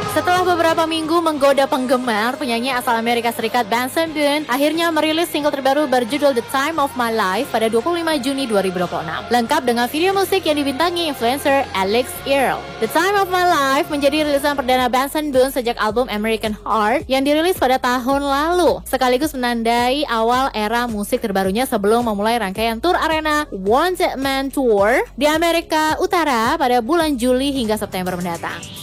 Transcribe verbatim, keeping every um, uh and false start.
Setelah beberapa minggu menggoda penggemar, penyanyi asal Amerika Serikat Benson Boone akhirnya merilis single terbaru berjudul The Time of My Life pada dua puluh lima Juni dua ribu dua puluh enam. Lengkap dengan video musik yang dibintangi influencer Alex Earle. The Time of My Life menjadi rilisan perdana Benson Boone sejak album American Heart yang dirilis pada tahun lalu, sekaligus menandai awal era musik terbarunya sebelum memulai rangkaian tur arena Wanted Man Tour di Amerika Utara pada bulan Juli hingga September mendatang.